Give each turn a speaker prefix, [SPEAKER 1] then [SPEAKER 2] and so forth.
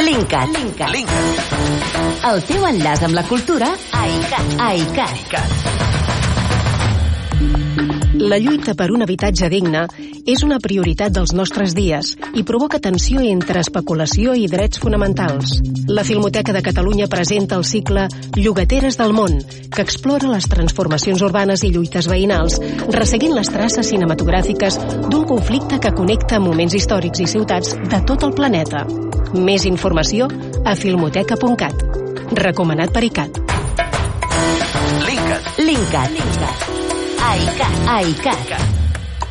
[SPEAKER 1] Linkat. El teu enllaç amb la cultura a ICAT.
[SPEAKER 2] La lluita per un habitatge digne és una prioritat dels nostres dies i provoca tensió entre especulació i drets fonamentals. La Filmoteca de Catalunya presenta el cicle Llogateres del món, que explora les transformacions urbanes i lluites veïnals, resseguint les traces cinematogràfiques d'un conflicte que connecta moments històrics i ciutats de tot el planeta. Més informació a filmoteca.cat. Recomanat per ICAT.
[SPEAKER 1] Linkat. A ICAT.